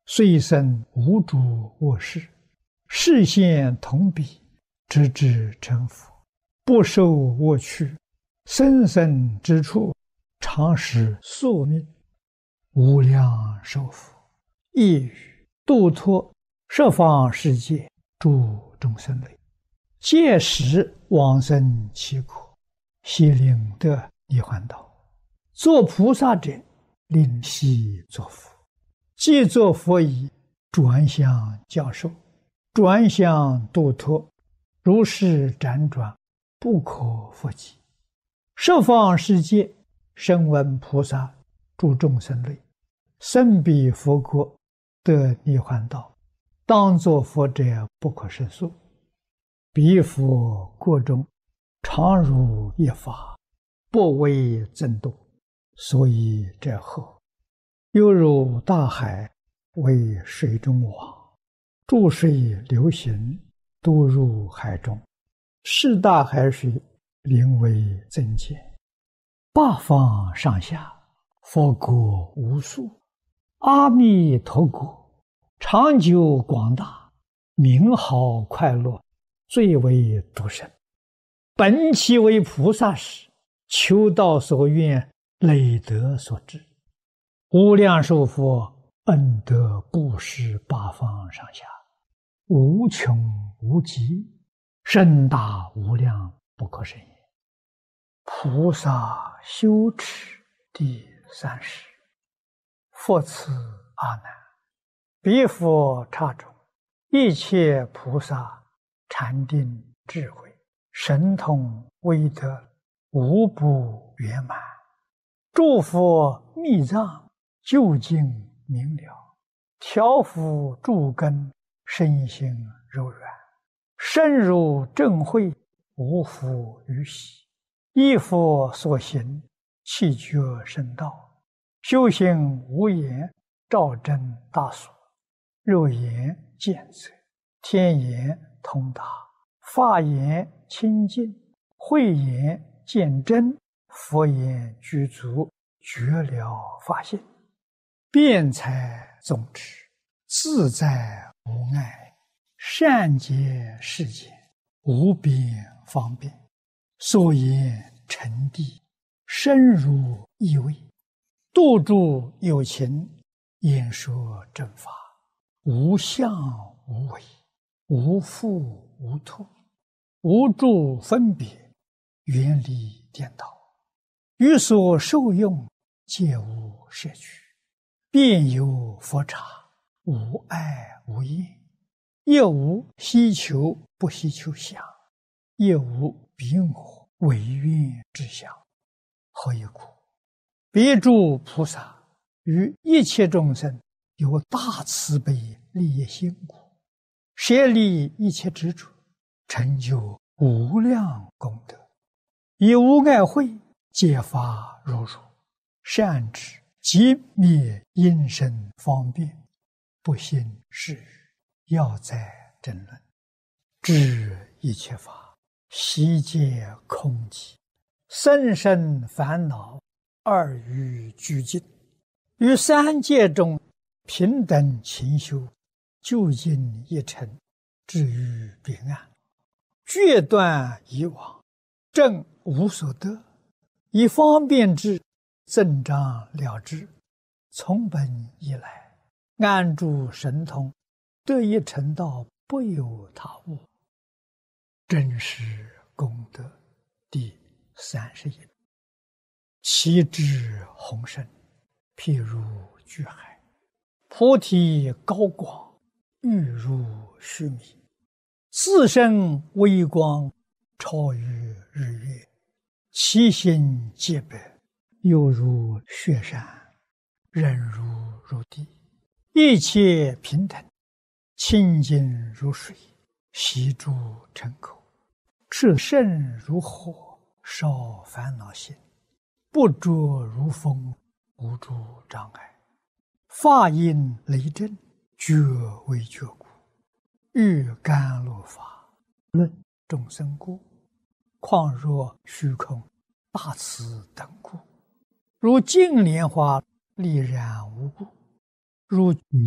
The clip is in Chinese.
虽生无主卧室，视线同彼，直至成佛。不受我去，生生之处，常使宿命。无量寿佛，一语度脱十方世界诸众生类，届时往生其国，悉令得涅槃道。作菩萨者，令悉作佛。既作佛已，转向教授，转向度脱，如是辗转，不可复及。十方世界，声闻菩萨诸众生类，生彼佛国，得涅槃道，当作佛者不可胜数。彼佛国中，常如一法，不为增多，所以者后，犹如大海为水中网，注水流行，都入海中，是大海水灵为增减。八方上下，佛国无数，阿弥陀国长久广大，名好快乐，最为独生。本其为菩萨时，求道所愿，累德所致。无量寿佛恩德布施八方上下，无穷无极，深大无量，不可胜也。菩萨修持第30。复次阿难，彼佛刹中，一切菩萨禅定智慧神通威德，无不圆满。诸佛密藏究竟明了，调伏诸根，身心柔软，深入正慧，无复于喜。依佛所行，气觉深道，修行无言，照真大所。肉眼见则，天眼通达，法眼清净，慧眼见真，佛眼具足，觉了法性。辩才总持，自在无碍，善解世间，无边方便。所言成谛，深入意味，度诸有情，演说正法，无相无为，无复无脱，无诸分别，远离颠倒。于所受用，皆无摄取，遍有佛刹，无碍无厌，亦无希求不希求相，亦无彼我违愿之相。何以故？彼诸菩萨于一切众生有大慈悲利益心故，舍离一切执着，成就无量功德，以无碍慧解发如如，善知即灭因身方便，不信是语，要在争论，知一切法悉皆空寂，生生烦恼二于俱尽，于三界中平等勤修，究竟一尘，至于彼岸，决断以往，正无所得，以方便之，增长了之，从本以来，安住神通，得一成道，不有他物。真实功德第31。其智宏深，譬如巨海，菩提高广，欲如须弥，自身微光，超于日月，其心皆白，犹如雪山，忍如入地，一切平等，清净如水，悉诸尘口，炽盛如火，烧烦恼心，不着如风，无诸障碍。法音雷震，觉为觉故，欲甘露法，论众生故，况若虚空大慈等故，如净莲花，力然无故，如